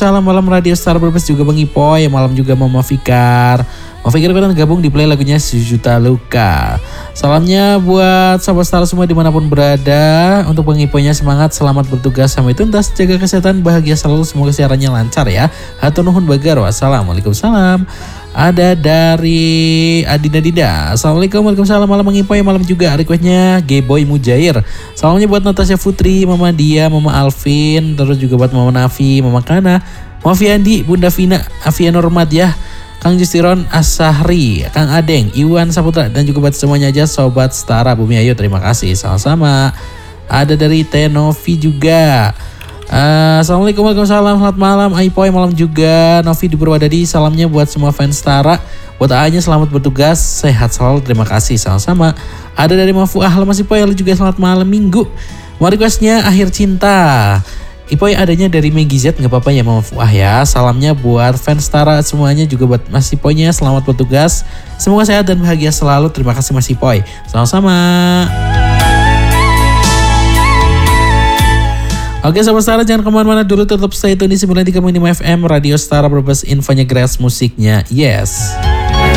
Waalaikumsalam, malam Radio Star Brebes juga Bang Ipoy, malam juga Mama Fikar. Mama Fikar kan gabung di play lagunya Sejuta Luka. Salamnya buat sahabat Star semua dimanapun berada. Untuk Bang Ipoynya semangat, selamat bertugas sampai tuntas, jaga kesehatan, bahagia selalu, semoga siarannya lancar ya. Hatur nuhun bagar, wassalamualaikum salam. Ada dari Adina Dinda. Assalamualaikum, waalaikumsalam, malam Bang Ipoy, malam juga requestnya G-Boy Mujair. Salamnya buat Natasha Putri, Mama Dia, Mama Alvin, terus juga buat Mama Nafi, Mama Kana, Mama Fiandi, Bunda Vina, Afia Nurmat ya, Kang Justiron Asahri, Kang Adeng, Iwan Saputra, dan juga buat semuanya aja Sobat Setara Bumi Ayu, terima kasih sama-sama. Ada dari Tenovi juga. Assalamualaikum, waalaikumsalam, selamat malam Ipoy, malam juga Novi di Purwadadi. Salamnya buat semua fans Setara, buat A-nya selamat bertugas, sehat selalu, terima kasih sama-sama. Ada dari Mafu Ahlam Mas Ipoy, lalu juga selamat malam minggu. Mau requestnya Akhir Cinta Ipoy, adanya dari Meggy Z, gak apa-apa ya Mama Fuah ya. Salamnya buat fans Setara semuanya, juga buat Mas Ipoynya selamat bertugas, semoga sehat dan bahagia selalu, terima kasih Mas Ipoy, sama-sama. Oke Sobat Setara, jangan kemana-mana dulu, tetap stay tune di 93.5 FM Radio Setara Brebes, infonya gratis, musiknya yes.